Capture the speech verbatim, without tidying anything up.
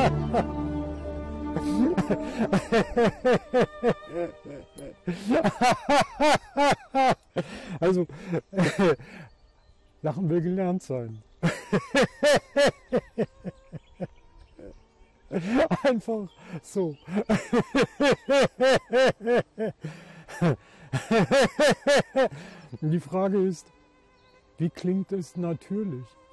Also, Lachen will gelernt sein. Einfach so. Die Frage ist, wie klingt es natürlich?